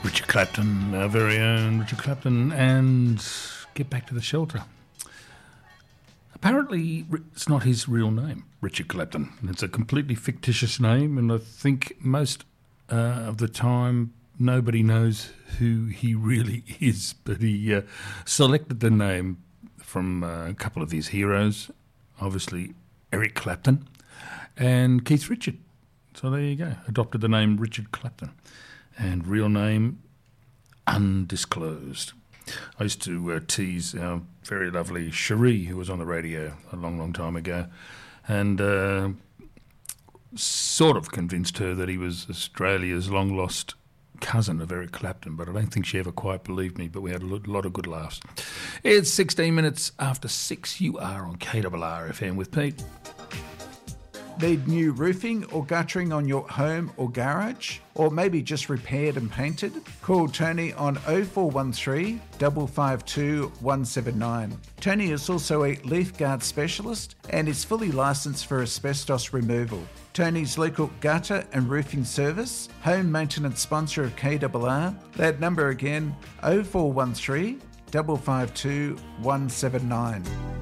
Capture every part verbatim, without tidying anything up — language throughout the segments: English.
Richard Clapton, our very own Richard Clapton, and get back to the shelter. Apparently, it's not his real name, Richard Clapton. It's a completely fictitious name, and I think most uh, of the time nobody knows who he really is, but he uh, selected the name from uh, a couple of his heroes, obviously Eric Clapton and Keith Richard. So there you go, adopted the name Richard Clapton, and real name undisclosed. I used to uh, tease our very lovely Cherie, who was on the radio a long, long time ago, and uh, sort of convinced her that he was Australia's long-lost cousin of Eric Clapton, but I don't think she ever quite believed me, but we had a lot of good laughs. It's sixteen minutes after six. You are on K R R F M with Pete. Need new roofing or guttering on your home or garage? Or maybe just repaired and painted? Call Tony on oh four one three, five five two, one seven nine. Tony is also a leaf guard specialist and is fully licensed for asbestos removal. Tony's local gutter and roofing service, home maintenance sponsor of K R R. That number again, oh four one three, five five two, one seven nine.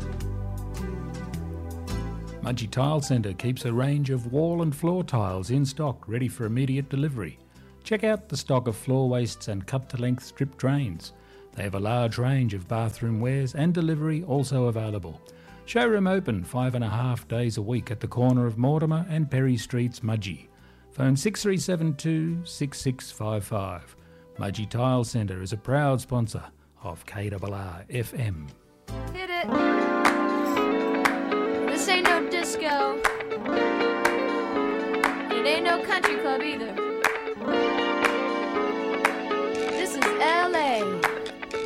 Mudgee Tile Centre keeps a range of wall and floor tiles in stock, ready for immediate delivery. Check out the stock of floor wastes and cut-to-length strip drains. They have a large range of bathroom wares and delivery also available. Showroom open five and a half days a week at the corner of Mortimer and Perry Streets, Mudgee. Phone six three seven two, six six five five. Mudgee Tile Centre is a proud sponsor of K R R F M. Hit it! This ain't no disco. It ain't no country club either.